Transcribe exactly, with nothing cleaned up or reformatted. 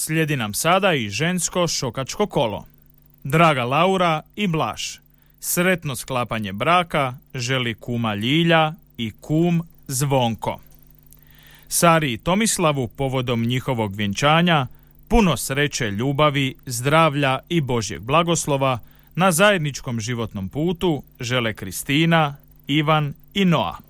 Slijedi nam sada i žensko šokačko kolo. Draga Laura i Blaž, sretno sklapanje braka želi kuma Ljilja i kum Zvonko. Sari i Tomislavu povodom njihovog vjenčanja puno sreće, ljubavi, zdravlja i Božjeg blagoslova na zajedničkom životnom putu žele Kristina, Ivan i Noa.